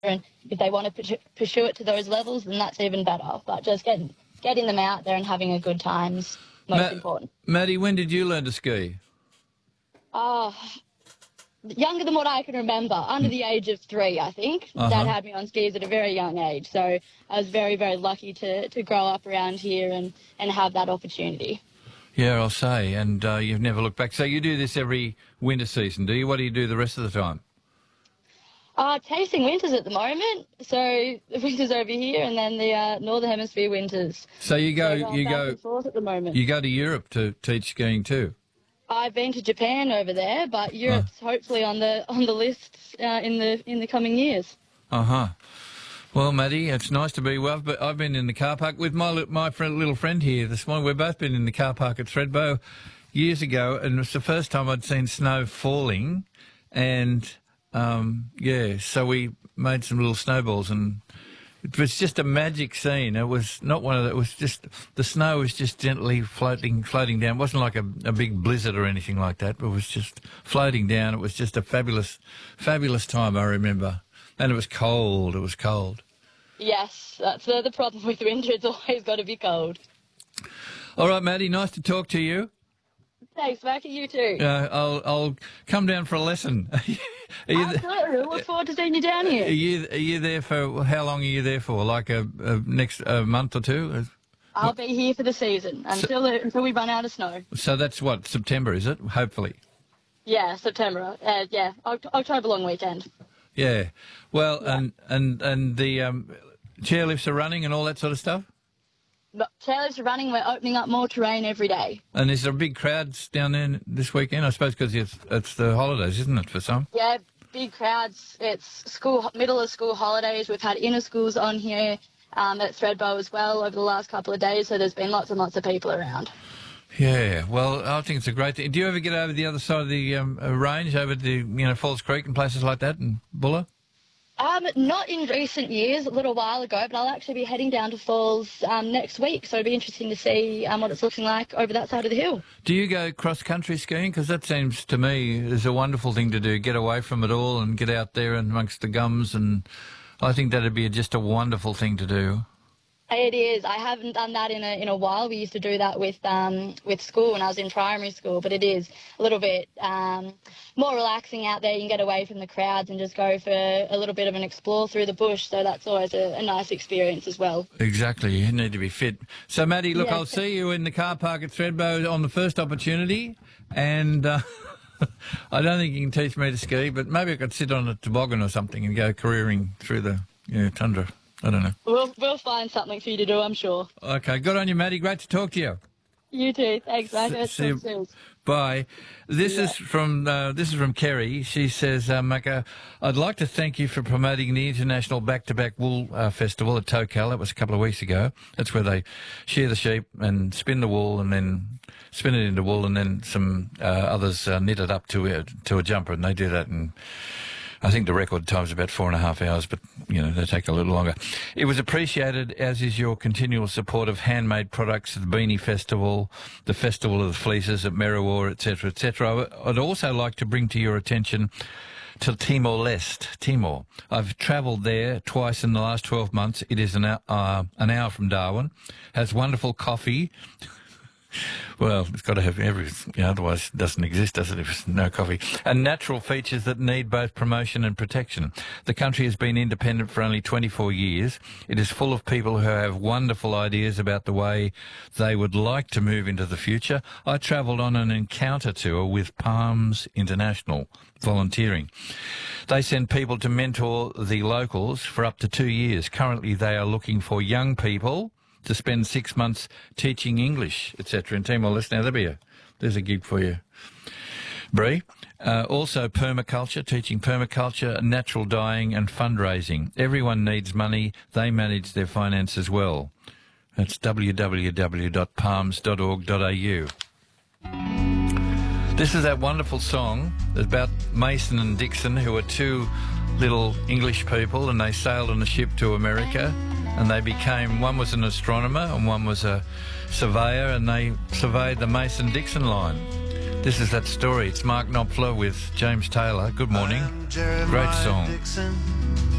and if they want to pursue it to those levels, then that's even better. But just getting them out there and having a good time is most important. Maddie, when did you learn to ski? Younger than what I can remember, under the age of 3, I think. Dad had me on skis at a very young age, so I was very, very lucky to grow up around here and have that opportunity. Yeah, I'll say, and you've never looked back. So you do this every winter season, do you? What do you do the rest of the time? Tasting winters at the moment. So the winters over here, and then the Northern Hemisphere winters. So you go at the moment. You go to Europe to teach skiing too? I've been to Japan over there, but Europe's hopefully on the list in the coming years. Well, Maddie, it's nice to be well, but I've been in the car park with my little friend here this morning. We've both been in the car park at Thredbo years ago, and it was the first time I'd seen snow falling, and so we made some little snowballs, and it was just a magic scene. It was not one of it was just the snow was just gently floating down. It wasn't like a big blizzard or anything like that. It was just floating down. It was just a fabulous time, I remember. And it was cold. It was cold. Yes, that's the problem with winter. It's always got to be cold. All right, Maddie, nice to talk to you. Thanks, Mac, you too. I'll come down for a lesson. Absolutely. Look forward to seeing you down here. Are you there for, how long are you there for? Like a next month or two? I'll be here for the season until we run out of snow. So that's what, September, is it? Hopefully. Yeah, September. October long weekend. Yeah. Well, yeah. And the chairlifts are running and all that sort of stuff? Chairlifts are running. We're opening up more terrain every day. And is there big crowds down there this weekend? I suppose because it's the holidays, isn't it, for some? Yeah, big crowds. It's middle of school holidays. We've had inner schools on here at Thredbo as well over the last couple of days, so there's been lots and lots of people around. Yeah, well, I think it's a great thing. Do you ever get over the other side of the range, over to Falls Creek and places like that, and Bulla? Not in recent years, a little while ago, but I'll actually be heading down to Falls next week, so it'll be interesting to see what it's looking like over that side of the hill. Do you go cross-country skiing? Because that seems to me is a wonderful thing to do, get away from it all and get out there and amongst the gums, and I think that'd be just a wonderful thing to do. It is. I haven't done that in a while. We used to do that with school when I was in primary school, but it is a little bit more relaxing out there. You can get away from the crowds and just go for a little bit of an explore through the bush, so that's always a nice experience as well. Exactly. You need to be fit. So, Maddie, look, I'll see you in the car park at Thredbo on the first opportunity, and I don't think you can teach me to ski, but maybe I could sit on a toboggan or something and go careering through the tundra. I don't know. We'll find something for you to do, I'm sure. Okay, good on you, Maddie. Great to talk to you. You too. Thanks, mate. See you. Bye. This is from Kerry. She says, Macca, I'd like to thank you for promoting the International Back-to-Back Wool Festival at Tocal. That was a couple of weeks ago. That's where they shear the sheep and spin the wool and then spin it into wool, and then some others knit it up to a jumper, and they do that in, I think the record time is about 4.5 hours, but, they take a little longer. It was appreciated, as is your continual support of handmade products at the Beanie Festival, the Festival of the Fleeces at Merriwa, etc., etc. I'd also like to bring to your attention to Timor-Leste, Timor. I've travelled there twice in the last 12 months. It is an hour from Darwin. Has wonderful coffee. Well, it's got to have everything, otherwise it doesn't exist, does it, if there's no coffee. And natural features that need both promotion and protection. The country has been independent for only 24 years. It is full of people who have wonderful ideas about the way they would like to move into the future. I travelled on an encounter tour with Palms International, volunteering. They send people to mentor the locals for up to 2 years. Currently, they are looking for young people to spend 6 months teaching English, etc. in Timor-Leste. Now, there's a gig for you, Bree. Also permaculture, teaching permaculture, natural dyeing and fundraising. Everyone needs money. They manage their finances well. That's www.palms.org.au. This is that wonderful song about Mason and Dixon, who are two little English people, and they sailed on a ship to America. And they became, one was an astronomer and one was a surveyor, and they surveyed the Mason-Dixon line. This is that story. It's Mark Knopfler with James Taylor. Good morning. Great song. Dixon.